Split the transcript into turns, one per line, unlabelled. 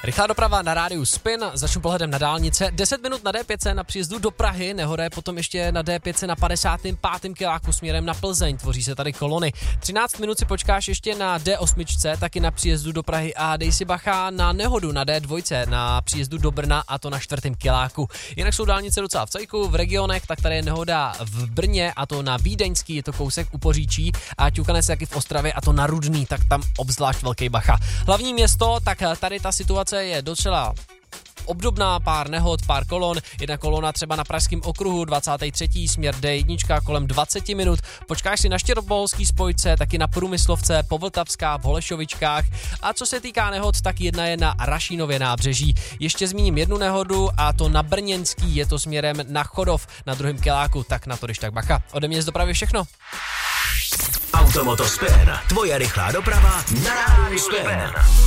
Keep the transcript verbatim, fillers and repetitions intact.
Rychlá doprava na rádiu Spin, začnu pohledem na dálnice. deset minut na D pět na příjezdu do Prahy, nehoda je potom ještě na D pět na padesátém pátém kiláku směrem na Plzeň, tvoří se tady kolony. třináct minut si počkáš ještě na D osm, taky na příjezdu do Prahy a dej si bacha na nehodu na D dva na příjezdu do Brna a to na čtvrtém kiláku. Jinak jsou dálnice docela v cajku, v regionech, tak tady je nehoda v Brně a to na Vídeňský, je to kousek u Poříčí a ťukane se taky v Ostravě a to na Rudný, tak tam obzvlášť velký bacha. Hlavní město, tak tady ta situace je docela obdobná, pár nehod, pár kolon, jedna kolona třeba na Pražském okruhu, dvacátý třetí směr D jedna kolem dvacet minut, počkáš si na Štěrboholský spojce, taky na Průmyslovce, Povltavská, v Holešovičkách a co se týká nehod, tak jedna je na Rašínově nábřeží. Ještě zmíním jednu nehodu a to na Brněnský, je to směrem na Chodov na druhém kiláku, tak na to když tak bacha. Ode mě z dopravy všechno.
Automoto Spin, tvoje rychlá doprava na rádiu Spin.